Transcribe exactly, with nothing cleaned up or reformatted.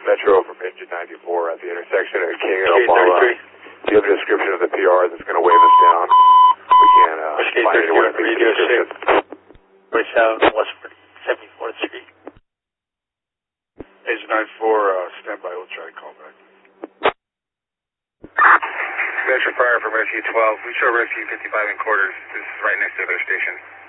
Metro from engine ninety-four at the intersection of King and Obama. Do you have a description of the P R that's going to wave us down? We can't uh, find anyone at the description. South Westford, seventy-fourth Street. Engine ninety-four, uh, stand by, we'll try to call back. Metro Fire from Rescue twelve. We show Rescue fifty-five in quarters. This is right next to their station.